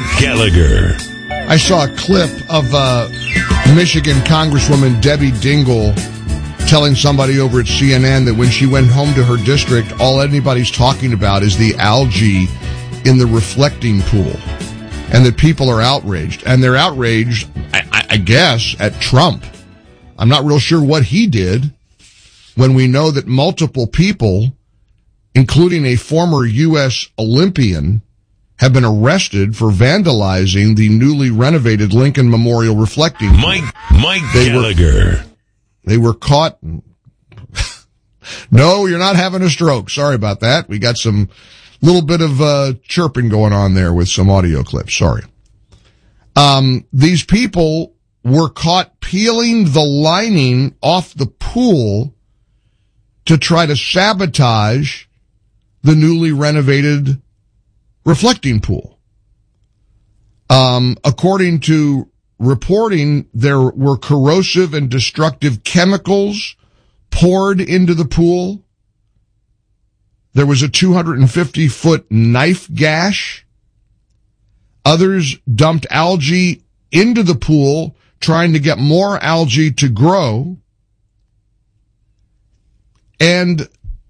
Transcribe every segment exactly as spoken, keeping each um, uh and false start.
Gallagher. I saw a clip of uh, Michigan Congresswoman Debbie Dingell telling somebody over at C N N that when she went home to her district, all anybody's talking about is the algae in the reflecting pool, and that people are outraged. And they're outraged, I, I guess, at Trump. I'm not real sure what he did when we know that multiple people, including a former U S Olympian, have been arrested for vandalizing the newly renovated Lincoln Memorial reflecting pool. Mike, Mike they Gallagher. Were, they were caught. No, you're not having a stroke. Sorry about that. We got some little bit of uh, chirping going on there with some audio clips. Sorry. Um, these people were caught peeling the lining off the pool to try to sabotage the newly renovated reflecting pool. Um, according to reporting, there were corrosive and destructive chemicals poured into the pool. There was a two hundred fifty foot knife gash. Others dumped algae into the pool, trying to get more algae to grow. And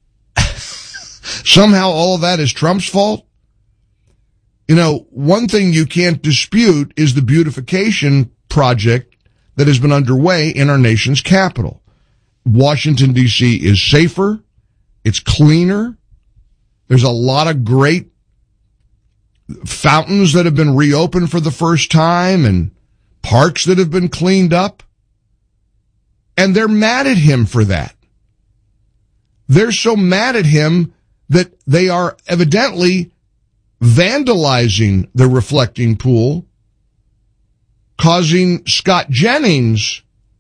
somehow all of that is Trump's fault. You know, one thing you can't dispute is the beautification project that has been underway in our nation's capital. Washington, D C is safer. It's cleaner. There's a lot of great fountains that have been reopened for the first time and parks that have been cleaned up. And they're mad at him for that. They're so mad at him that they are evidently vandalizing the reflecting pool, causing Scott Jennings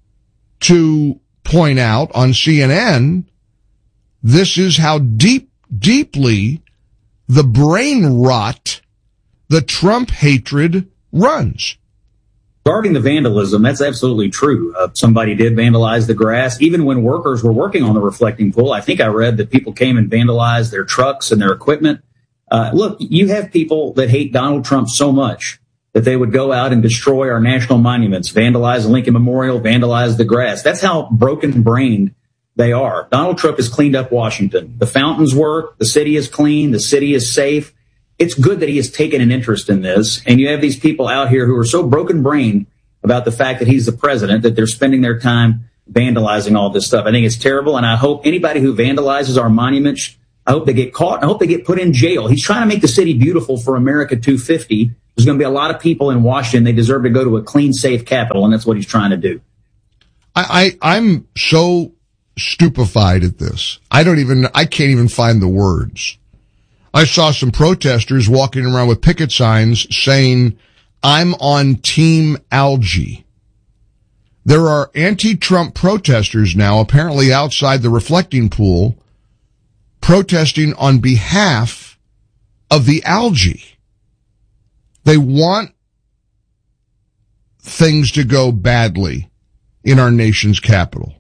to point out on C N N, this is how deep, deeply the brain rot, the Trump hatred runs. Regarding the vandalism, that's absolutely true. Uh, somebody did vandalize the grass. Even when workers were working on the reflecting pool, I think I read that people came and vandalized their trucks and their equipment. Uh, look, you have people that hate Donald Trump so much that they would go out and destroy our national monuments, vandalize the Lincoln Memorial, vandalize the grass. That's how broken-brained they are. Donald Trump has cleaned up Washington. The fountains work. The city is clean. The city is safe. It's good that he has taken an interest in this. And you have these people out here who are so broken-brained about the fact that he's the president that they're spending their time vandalizing all this stuff. I think it's terrible, and I hope anybody who vandalizes our monuments, I hope they get caught. I hope they get put in jail. He's trying to make the city beautiful for America two fifty. There's going to be a lot of people in Washington. They deserve to go to a clean, safe capital, and that's what he's trying to do. I, I I'm so stupefied at this. I don't even, I can't even find the words. I saw some protesters walking around with picket signs saying, "I'm on Team Algae." There are anti-Trump protesters now, apparently outside the reflecting pool, protesting on behalf of the algae. They want things to go badly in our nation's capital.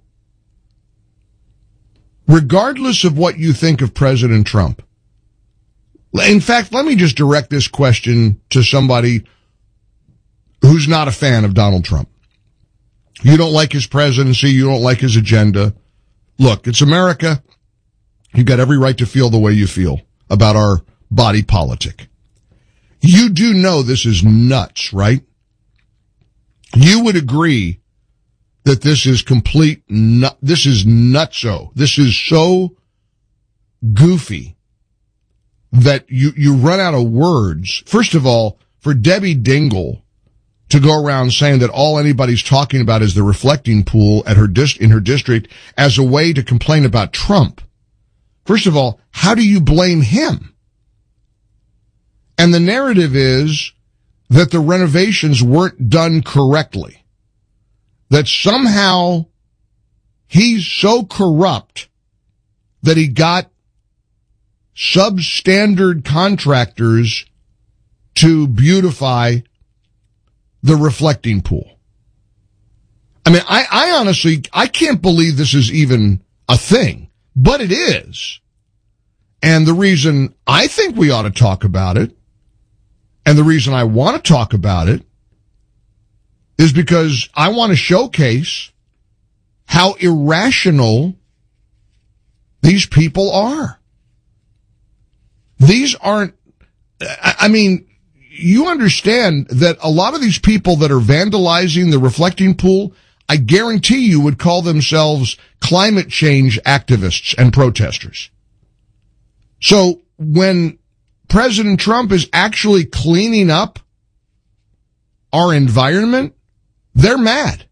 Regardless of what you think of President Trump. In fact, let me just direct this question to somebody who's not a fan of Donald Trump. You don't like his presidency. You don't like his agenda. Look, it's America. You've got every right to feel the way you feel about our body politic. You do know this is nuts, right? You would agree that this is complete, nut, this is nutso. This is so goofy that you, you run out of words. First of all, for Debbie Dingell to go around saying that all anybody's talking about is the reflecting pool at her dis- in her district as a way to complain about Trump. First of all, how do you blame him? And the narrative is that the renovations weren't done correctly. That somehow he's so corrupt that he got substandard contractors to beautify the reflecting pool. I mean, I, I honestly, I can't believe this is even a thing, but it is. And the reason I think we ought to talk about it And the reason I want to talk about it is because I want to showcase how irrational these people are. These aren't, I mean, you understand that a lot of these people that are vandalizing the reflecting pool, I guarantee you would call themselves climate change activists and protesters. So when President Trump is actually cleaning up our environment, they're mad.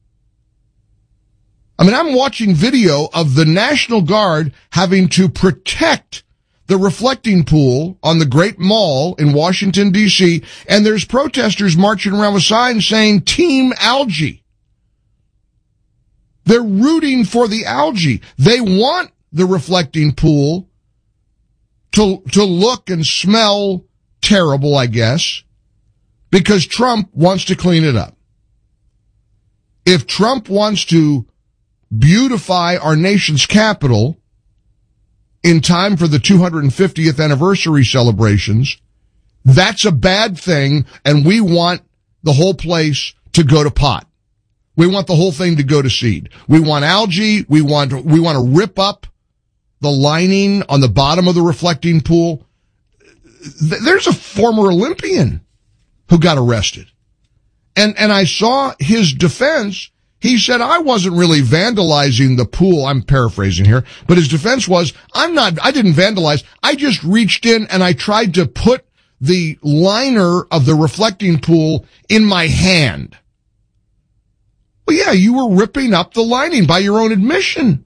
I mean, I'm watching video of the National Guard having to protect the reflecting pool on the Great Mall in Washington, D C, and there's protesters marching around with signs saying Team Algae. They're rooting for the algae. They want the reflecting pool to, to look and smell terrible, I guess, because Trump wants to clean it up. If Trump wants to beautify our nation's capital in time for the two hundred fiftieth anniversary celebrations, that's a bad thing, and we want the whole place to go to pot. We want the whole thing to go to seed. We want algae. We want, we want to rip up the lining on the bottom of the reflecting pool. There's a former Olympian who got arrested. And, and I saw his defense. He said, I wasn't really vandalizing the pool. I'm paraphrasing here, but his defense was, I'm not, I didn't vandalize. I just reached in and I tried to put the liner of the reflecting pool in my hand. Well, yeah, you were ripping up the lining by your own admission.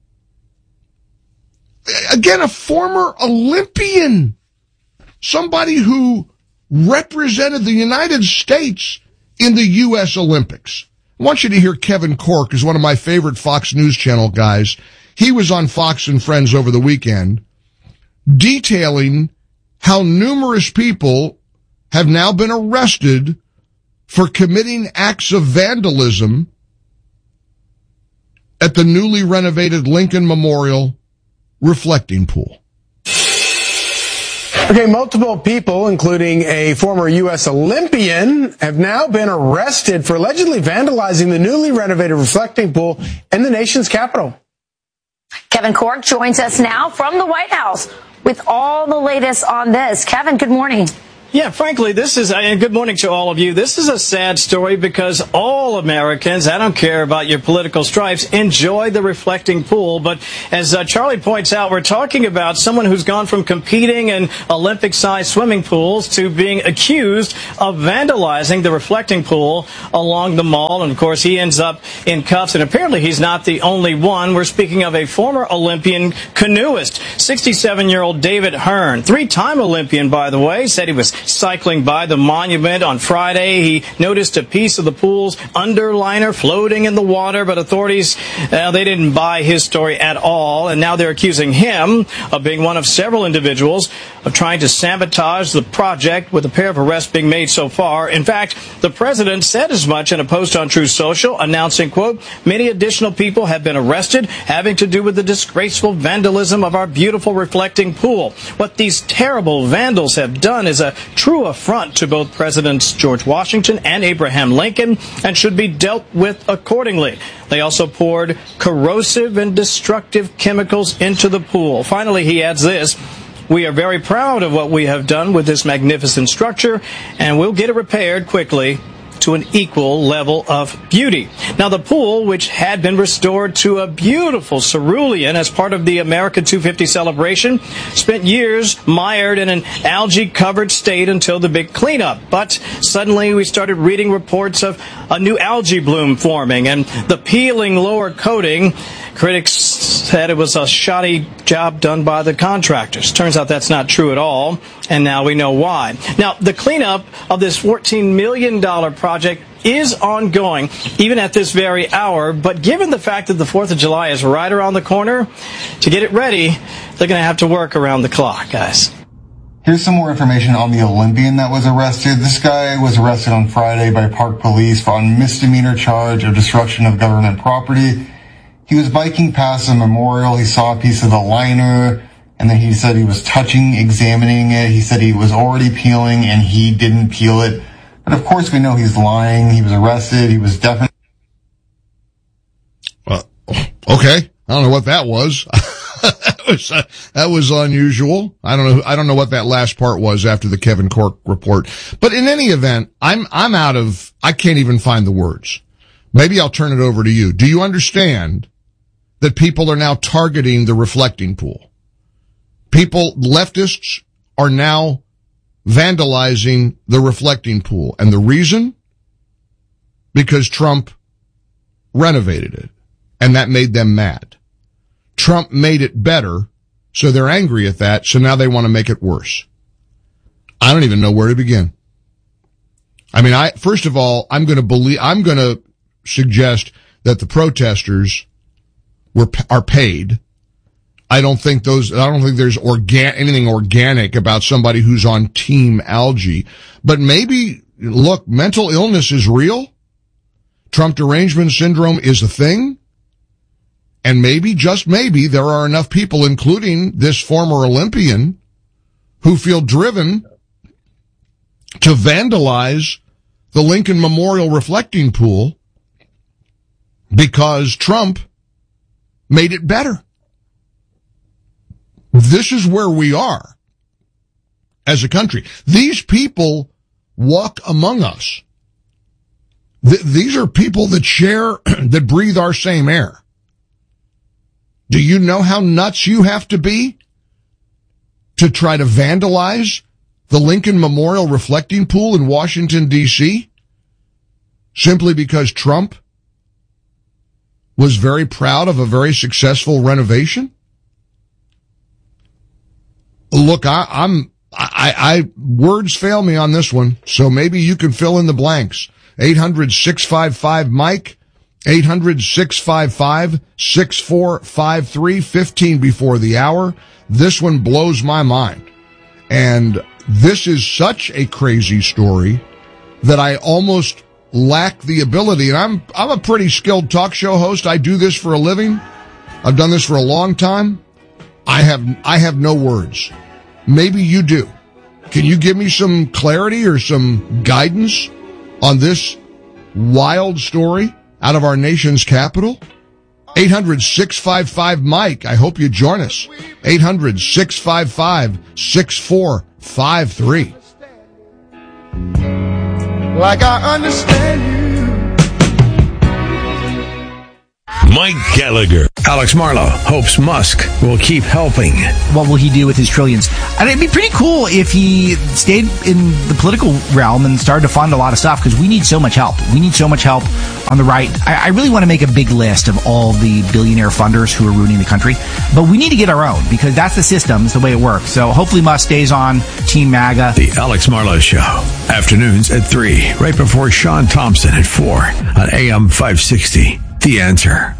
Again, a former Olympian, somebody who represented the United States in the U S Olympics. I want you to hear Kevin Corke, who's one of my favorite Fox News Channel guys. He was on Fox and Friends over the weekend, detailing how numerous people have now been arrested for committing acts of vandalism at the newly renovated Lincoln Memorial reflecting pool. Okay, multiple people, including a former U S Olympian, have now been arrested for allegedly vandalizing the newly renovated reflecting pool in the nation's capital. Kevin Corke joins us now from the White House with all the latest on this. Kevin, good morning. Yeah, frankly, this is, and good morning to all of you. This is a sad story because all Americans, I don't care about your political stripes, enjoy the reflecting pool. But as uh, Charlie points out, we're talking about someone who's gone from competing in Olympic-sized swimming pools to being accused of vandalizing the reflecting pool along the mall. And, of course, he ends up in cuffs. And apparently he's not the only one. We're speaking of a former Olympian canoeist, sixty-seven-year-old David Hearn, three-time Olympian, by the way, said he was cycling by the monument on Friday. He noticed a piece of the pool's underliner floating in the water, but authorities, uh, they didn't buy his story at all, and now they're accusing him of being one of several individuals of trying to sabotage the project, with a pair of arrests being made so far. In fact, the president said as much in a post on Truth Social, announcing, quote, many additional people have been arrested having to do with the disgraceful vandalism of our beautiful reflecting pool. What these terrible vandals have done is a true affront to both Presidents George Washington and Abraham Lincoln, and should be dealt with accordingly. They also poured corrosive and destructive chemicals into the pool. Finally, he adds this: we are very proud of what we have done with this magnificent structure, and we'll get it repaired quickly to an equal level of beauty. Now, the pool, which had been restored to a beautiful cerulean as part of the America two fifty celebration, spent years mired in an algae-covered state until the big cleanup. But suddenly we started reading reports of a new algae bloom forming and the peeling lower coating. Critics said it was a shoddy job done by the contractors. Turns out that's not true at all, and now we know why. Now, the cleanup of this fourteen million dollars project is ongoing, even at this very hour, but given the fact that the fourth of July is right around the corner, to get it ready, they're going to have to work around the clock, guys. Here's some more information on the Olympian that was arrested. This guy was arrested on Friday by Park Police on misdemeanor charge of destruction of government property. He was biking past a memorial. He saw a piece of the liner, And then he said he was touching, examining it. He said he was already peeling and he didn't peel it. But of course we know he's lying. He was arrested. He was definitely. Well, okay. I don't know what that was. that was uh, that was unusual. I don't know. I don't know what that last part was after the Kevin Corke report. But in any event, I'm I'm out of. I can't even find the words. Maybe I'll turn it over to you. Do you understand that people are now targeting the reflecting pool? People, leftists, are now vandalizing the reflecting pool. And the reason? Because Trump renovated it. And that made them mad. Trump made it better, so they're angry at that, so now they want to make it worse. I don't even know where to begin. I mean, I, first of all, I'm going to believe, I'm going to suggest that the protesters were, are paid. I don't think those, I don't think there's organ, anything organic about somebody who's on Team Algae. But maybe, look, mental illness is real. Trump derangement syndrome is a thing. And maybe, just maybe, there are enough people, including this former Olympian, who feel driven to vandalize the Lincoln Memorial reflecting pool because Trump made it better. This is where we are as a country. These people walk among us. Th- these are people that share, that breathe our same air. Do you know how nuts you have to be to try to vandalize the Lincoln Memorial reflecting pool in Washington, D C? Simply because Trump was very proud of a very successful renovation? Look, I, I'm, I, I, words fail me on this one, so maybe you can fill in the blanks. eight hundred, six five five, Mike, eight hundred, six five five, six four five three, fifteen before the hour. This one blows my mind. And this is such a crazy story that I almost lack the ability, and I'm, I'm a pretty skilled talk show host. I do this for a living. I've done this for a long time. I have, I have no words. Maybe you do. Can you give me some clarity or some guidance on this wild story out of our nation's capital? eight hundred, six five five, Mike. I hope you join us. eight hundred, six five five, six four five three. Like I understand you. Mike Gallagher. Alex Marlow hopes Musk will keep helping. What will he do with his trillions? And it'd be pretty cool if he stayed in the political realm and started to fund a lot of stuff, because we need so much help. We need so much help on the right. I, I really want to make a big list of all the billionaire funders who are ruining the country. But we need to get our own, because that's the system. It's the way it works. So hopefully Musk stays on Team MAGA. The Alex Marlow Show. Afternoons at three, right before Sean Thompson at four on A M five sixty. The Answer.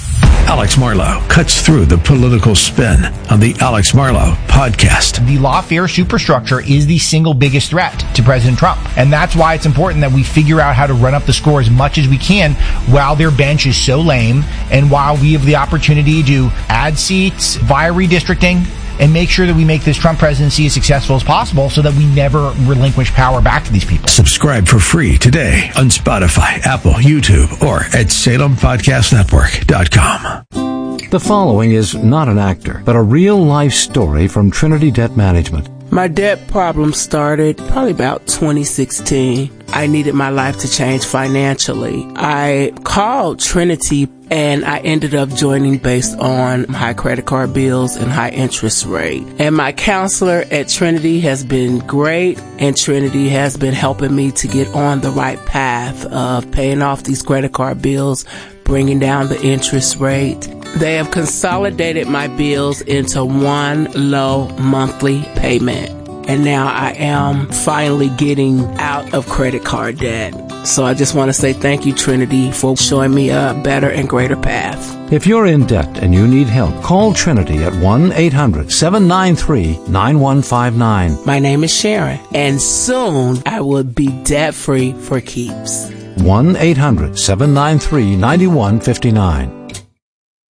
Alex Marlow cuts through the political spin on the Alex Marlow podcast. The lawfare superstructure is the single biggest threat to President Trump. And that's why it's important that we figure out how to run up the score as much as we can while their bench is so lame, and while we have the opportunity to add seats via redistricting and make sure that we make this Trump presidency as successful as possible so that we never relinquish power back to these people. Subscribe for free today on Spotify, Apple, YouTube, or at Salem Podcast Network dot com. The following is not an actor, but a real-life story from Trinity Debt Management. My debt problem started probably about twenty sixteen. I needed my life to change financially. I called Trinity and I ended up joining based on high credit card bills and high interest rate. And my counselor at Trinity has been great, and Trinity has been helping me to get on the right path of paying off these credit card bills, bringing down the interest rate. They have consolidated my bills into one low monthly payment. And now I am finally getting out of credit card debt. So I just want to say thank you, Trinity, for showing me a better and greater path. If you're in debt and you need help, call Trinity at one eight hundred, seven nine three, nine one five nine. My name is Sharon, and soon I will be debt-free for keeps. one eight hundred, seven nine three, nine one five nine.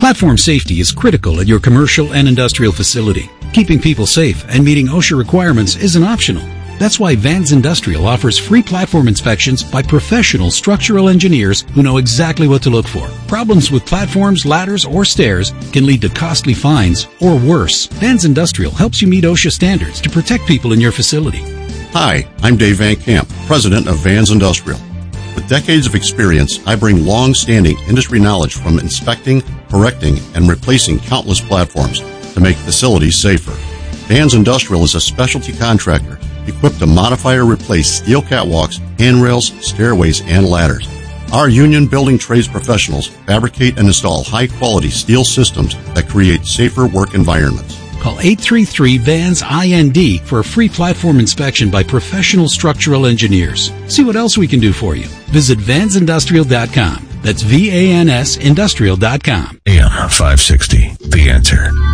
Platform safety is critical at your commercial and industrial facility. Keeping people safe and meeting OSHA requirements isn't optional. That's why Vans Industrial offers free platform inspections by professional structural engineers who know exactly what to look for. Problems with platforms, ladders, or stairs can lead to costly fines or worse. Vans Industrial helps you meet OSHA standards to protect people in your facility. Hi, I'm Dave Van Camp, president of Vans Industrial. With decades of experience, I bring long-standing industry knowledge from inspecting, correcting, and replacing countless platforms to make facilities safer. Vans Industrial is a specialty contractor equipped to modify or replace steel catwalks, handrails, stairways, and ladders. Our union building trades professionals fabricate and install high-quality steel systems that create safer work environments. Call eight three three, V A N S I N D for a free platform inspection by professional structural engineers. See what else we can do for you. Visit vans industrial dot com. That's V A N S industrial dot com. A M five sixty, The Answer.